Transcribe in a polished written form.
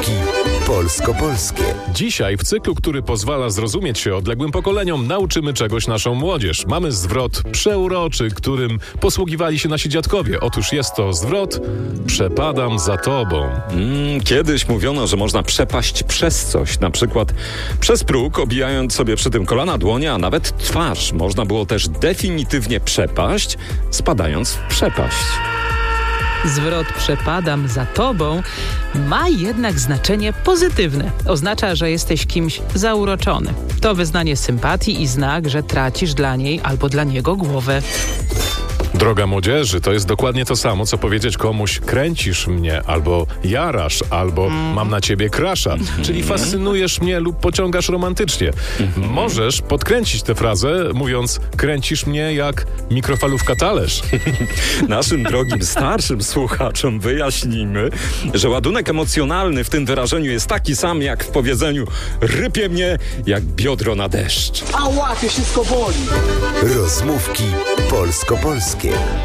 Rozmówki polsko-polskie. Dzisiaj w cyklu, który pozwala zrozumieć się odległym pokoleniom, nauczymy czegoś naszą młodzież. Mamy zwrot przeuroczy, którym posługiwali się nasi dziadkowie. Otóż jest to zwrot przepadam za tobą. Kiedyś mówiono, że można przepaść przez coś, na przykład przez próg, obijając sobie przy tym kolana, dłonie, a nawet twarz. Można było też definitywnie przepaść, spadając w przepaść. Zwrot przepadam za tobą ma jednak znaczenie pozytywne. Oznacza, że jesteś kimś zauroczony. To wyznanie sympatii i znak, że tracisz dla niej albo dla niego głowę. Droga młodzieży, to jest dokładnie to samo, co powiedzieć komuś kręcisz mnie, albo jarasz, albo mam na ciebie crusha, czyli fascynujesz mnie lub pociągasz romantycznie. Możesz podkręcić tę frazę, mówiąc kręcisz mnie jak mikrofalówka talerz. Naszym drogim starszym słuchaczom wyjaśnijmy, że ładunek emocjonalny w tym wyrażeniu jest taki sam jak w powiedzeniu rypie mnie jak biodro na deszcz. A łapie, wszystko boli. Rozmówki polsko-polskie.